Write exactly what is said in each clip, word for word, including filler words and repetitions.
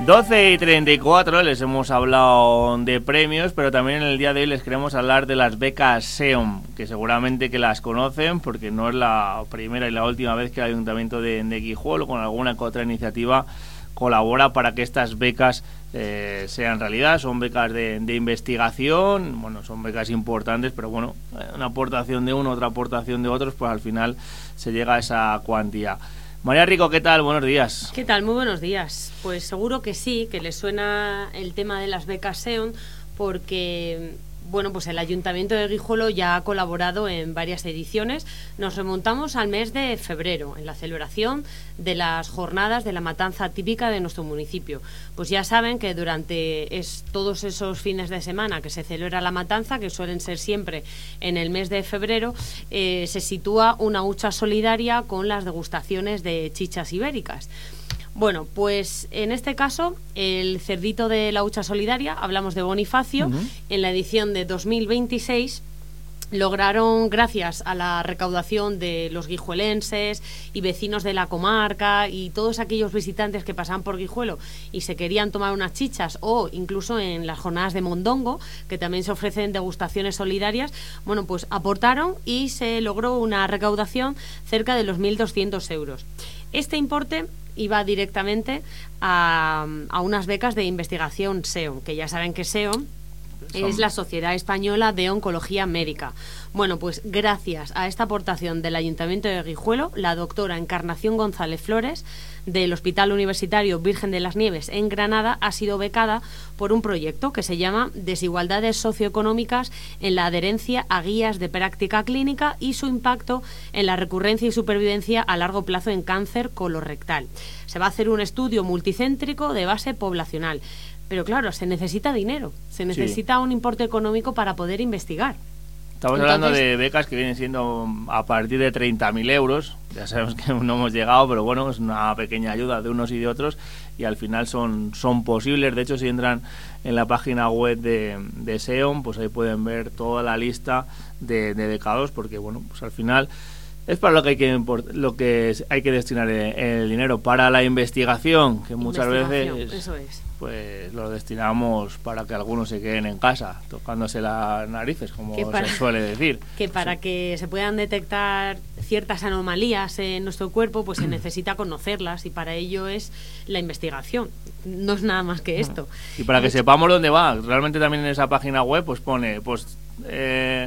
doce y treinta y cuatro, les hemos hablado de premios, pero también en el día de hoy les queremos hablar de las becas SEOM, que seguramente que las conocen porque no es la primera y la última vez que el Ayuntamiento de, de Guijuelo, con alguna que otra iniciativa, colabora para que estas becas eh, sean realidad. Son becas de, de investigación, bueno, son becas importantes, pero bueno, una aportación de uno, otra aportación de otros, pues al final se llega a esa cuantía. María Rico, ¿qué tal? Buenos días. ¿Qué tal? Muy buenos días. Pues seguro que sí, que les suena el tema de las becas SEOM, porque bueno, pues el Ayuntamiento de Guijuelo ya ha colaborado en varias ediciones. Nos remontamos al mes de febrero, en la celebración de las jornadas de la matanza típica de nuestro municipio. Pues ya saben que durante es, todos esos fines de semana que se celebra la matanza, que suelen ser siempre en el mes de febrero, eh, se sitúa una hucha solidaria con las degustaciones de chichas ibéricas. Bueno, pues en este caso, el cerdito de la hucha solidaria, hablamos de Bonifacio, uh-huh. en la edición de dos mil veintiséis lograron, gracias a la recaudación de los guijuelenses y vecinos de la comarca y todos aquellos visitantes que pasaban por Guijuelo y se querían tomar unas chichas, o incluso en las jornadas de Mondongo, que también se ofrecen degustaciones solidarias, bueno, pues aportaron y se logró una recaudación cerca de los mil doscientos euros. Este importe iba directamente a, a unas becas de investigación SEOM, que ya saben que SEOM es la Sociedad Española de Oncología Médica. Bueno, pues gracias a esta aportación del Ayuntamiento de Guijuelo, la doctora Encarnación González Flores, del Hospital Universitario Virgen de las Nieves en Granada, ha sido becada por un proyecto que se llama Desigualdades socioeconómicas en la adherencia a guías de práctica clínica y su impacto en la recurrencia y supervivencia a largo plazo en cáncer colorectal. Se va a hacer un estudio multicéntrico de base poblacional. Pero claro, se necesita dinero, se necesita sí. un importe económico para poder investigar. Estamos Entonces, hablando de becas que vienen siendo a partir de treinta mil euros. Ya sabemos que no hemos llegado, pero bueno, es una pequeña ayuda de unos y de otros y al final son, son posibles. De hecho, si entran en la página web de, de SEOM, pues ahí pueden ver toda la lista de, de becados, porque bueno, pues al final es para lo que hay que lo que hay que destinar el, el dinero para la investigación, que muchas veces eso es. Pues lo destinamos para que algunos se queden en casa tocándose las narices, como para, se suele decir. Que para sí. que se puedan detectar ciertas anomalías en nuestro cuerpo, pues se necesita conocerlas, y para ello es la investigación. No es nada más que esto. Y para que sepamos dónde va, realmente también en esa página web pues pone pues eh,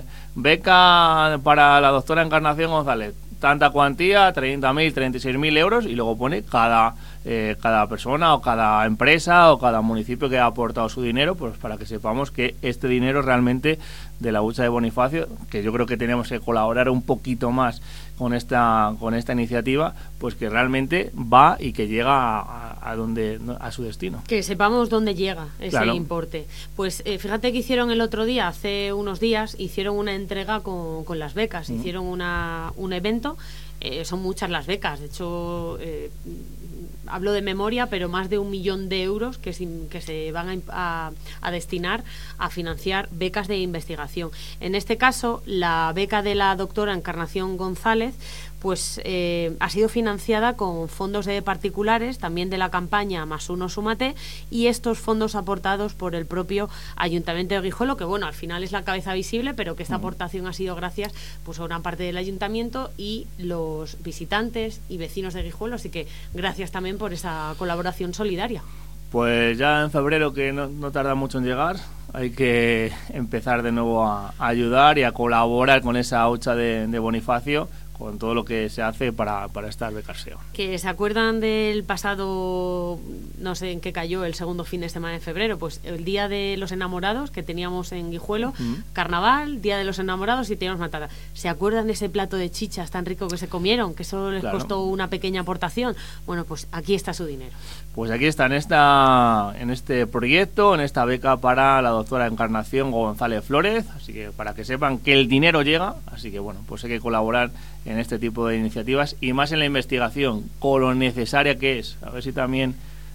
beca para la doctora Encarnación González, tanta cuantía, treinta mil, treinta y seis mil euros, y luego pone cada eh, cada persona o cada empresa o cada municipio que ha aportado su dinero, pues para que sepamos que este dinero realmente de la hucha de Bonifacio, que yo creo que tenemos que colaborar un poquito más con esta con esta iniciativa, pues que realmente va y que llega a, a donde a su destino. Que sepamos dónde llega ese claro. importe. Pues eh, fíjate que hicieron el otro día, hace unos días, hicieron una entrega con, con las becas, mm. hicieron una, un evento. Eh, son muchas las becas, de hecho eh, hablo de memoria, pero más de un millón de euros que, sin, que se van a, a, a destinar a financiar becas de investigación. En este caso, la beca de la doctora Encarnación González pues eh, ha sido financiada con fondos de particulares, también de la campaña Más Uno Súmate, y estos fondos aportados por el propio Ayuntamiento de Guijuelo, que bueno, al final es la cabeza visible, pero que esta aportación ha sido gracias pues a una parte del Ayuntamiento y los visitantes y vecinos de Guijuelo, así que gracias también por esa colaboración solidaria. Pues ya en febrero, que no, no tarda mucho en llegar, hay que empezar de nuevo a, a ayudar y a colaborar con esa hucha de, de Bonifacio, con todo lo que se hace para, para estas becas SEOM. Que se acuerdan del pasado, no sé en qué cayó, el segundo fin de semana de febrero, pues el Día de los Enamorados que teníamos en Guijuelo, uh-huh. Carnaval, Día de los Enamorados, y teníamos matada. ¿Se acuerdan de ese plato de chichas tan rico que se comieron, que solo les claro. costó una pequeña aportación? Bueno, pues aquí está su dinero. Pues aquí está, en esta en este proyecto, en esta beca para la doctora Encarnación González Flores, así que para que sepan que el dinero llega, así que bueno, pues hay que colaborar en este tipo de iniciativas y más en la investigación, con lo necesaria que es. A ver si también,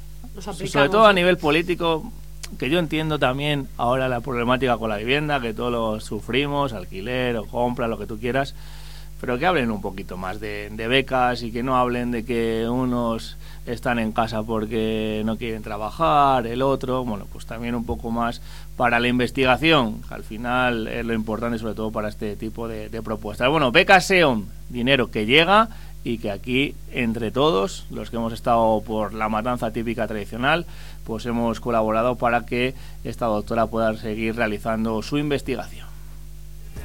sobre todo a nivel político, que yo entiendo también ahora la problemática con la vivienda, que todos lo sufrimos, alquiler o compra, lo que tú quieras, pero que hablen un poquito más de, de becas y que no hablen de que unos están en casa porque no quieren trabajar, el otro, bueno, pues también un poco más para la investigación, que al final es lo importante sobre todo para este tipo de, de propuestas. Bueno, becas S E O, dinero que llega y que aquí, entre todos, los que hemos estado por la matanza típica tradicional, pues hemos colaborado para que esta doctora pueda seguir realizando su investigación.